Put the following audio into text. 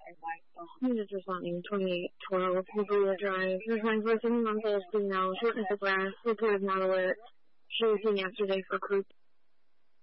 Units responding 2812, Julia Drive. Referring for 7-month-old female, shortness of breath, report of not alert. She was seen yesterday for croup.